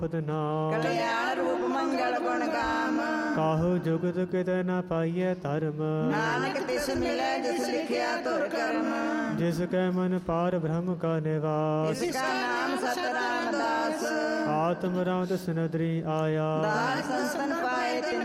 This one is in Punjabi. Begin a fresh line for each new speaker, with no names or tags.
ਨਾਮ
ਕਲਿਆਣ ਰੂਪ ਮੰਗਲ ਗੁਣ ਗਾਮ।
ਕਾਹੂ ਜੁਗਤ ਕਿਤੇ ਨ ਪਾਈਐ ਧਰਮ।
ਨਾਨਕ ਤਿਸ ਮਿਲੈ ਜਿਸ ਲਿਖਿਆ ਧੁਰ ਕਰਮ।
ਜਿਸ ਕੈ ਮਨ ਪਾਰ ਬ੍ਰਹਮ ਕਾ ਨਿਵਾਸ।
ਇਸ ਕਾ ਨਾਮ ਸਤ ਰਾਮਦਾਸ।
ਆਤਮ ਰਾਮ ਤਿਸ ਨਦਰੀ ਆਇਆ।
ਦਾਸ ਸੰਤਨ ਪਾਏ ਤਿਨ